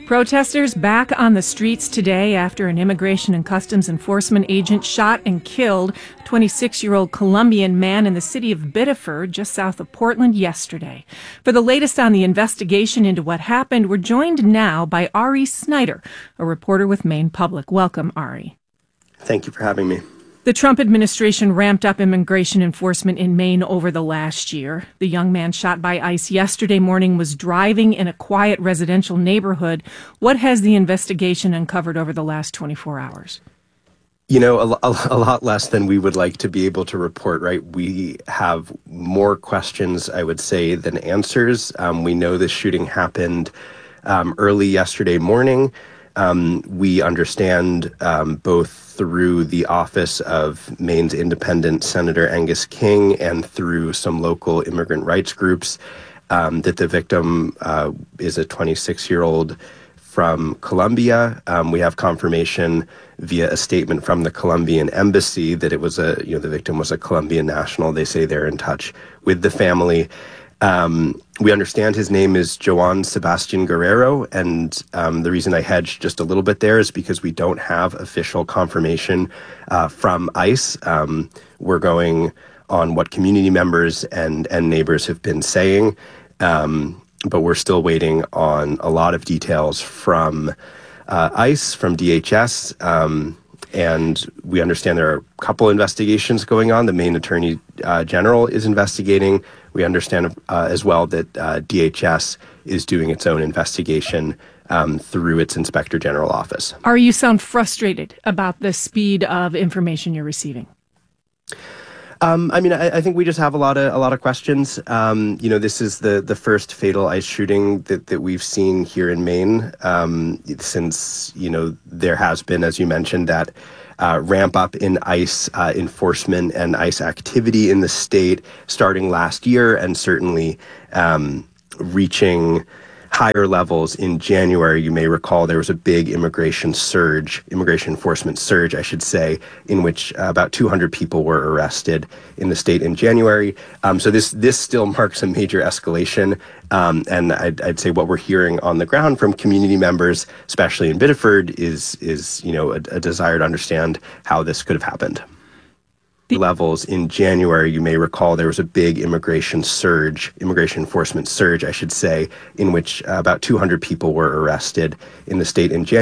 Protesters back on the streets today after an Immigration and Customs Enforcement agent shot and killed a 26-year-old Colombian man in the city of Biddeford, just south of Portland, yesterday. For the latest on the investigation into what happened, we're joined now by Ari Snyder, a reporter with Maine Public. Welcome, Ari. Thank you for having me. The Trump administration ramped up immigration enforcement in Maine over the last year. The young man shot by ICE yesterday morning was driving in a quiet residential neighborhood. What has the investigation uncovered over the last 24 hours? You know, a lot less than we would like to be able to report, right? We have more questions, I would say, than answers. We know this shooting happened early yesterday morning. We understand both through the office of Maine's independent Senator Angus King and through some local immigrant rights groups that the victim is a 26-year-old from Colombia. We have confirmation via a statement from the Colombian embassy that it was the victim was a Colombian national. They say they're in touch with the family. We understand his name is Joan Sebastian Guerrero, and the reason I hedged just a little bit there is because we don't have official confirmation from ICE. We're going on what community members and neighbors have been saying, but we're still waiting on a lot of details from ICE, from DHS, and we understand there are a couple investigations going on. The Maine Attorney General is investigating. We understand as well that DHS is doing its own investigation through its Inspector General office. You sound frustrated about the speed of information you're receiving. I think we just have a lot of questions. This is the first fatal ICE shooting that we've seen here in Maine since, there has been, as you mentioned, that ramp up in ICE enforcement and ICE activity in the state starting last year, and certainly reaching higher levels in January. You may recall there was a big immigration enforcement surge, I should say, in which about 200 people were arrested in the state in January. So this still marks a major escalation. And I'd say what we're hearing on the ground from community members, especially in Biddeford, is a desire to understand how this could have happened. Levels in January, you may recall there was a big immigration enforcement surge, I should say, in which about 200 people were arrested in the state in January.